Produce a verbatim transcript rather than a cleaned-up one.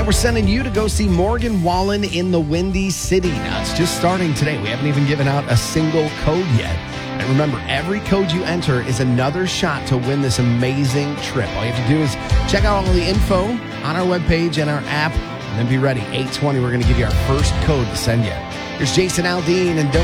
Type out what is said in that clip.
we're sending you to go see Morgan Wallen in the Windy City. Now, it's just starting today. We haven't even given out a single code yet. And remember, every code you enter is another shot to win this amazing trip. All you have to do is check out all the info on our webpage and our app, and then be ready. eight twenty, we're going to give you our first code to send you. Here's Jason Aldean, and don't